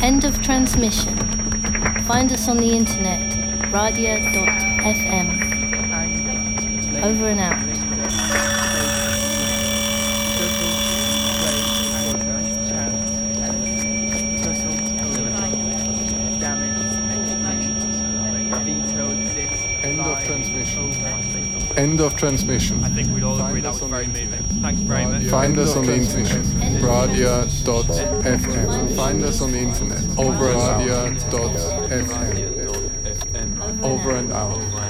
End of transmission. Find us on the internet, radia.fm. Over and out. End of transmission. End of transmission. I think we'd all agree that was very moving. Thanks very much. Find us on the internet, radia.fm. Find us on the internet, over and out. Over and out.